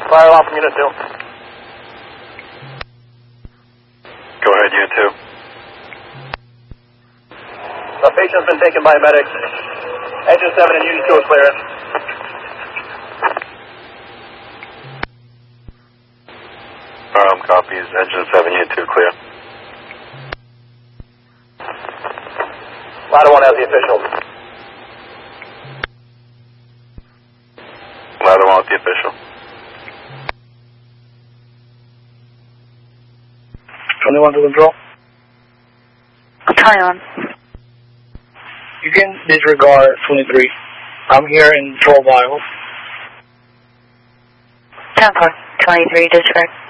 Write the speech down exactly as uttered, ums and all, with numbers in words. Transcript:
Fire alarm from Unit two. Go ahead, Unit two. The patient's been taken by medics. Engine seven and Unit two are clear. Um, copies. Engine seven, Unit two clear. Ladder one has the official. Ladder one with the official. twenty-one to control. twenty-one. You can disregard twenty-three. I'm here in twelve miles. ten four. twenty-three, disregard.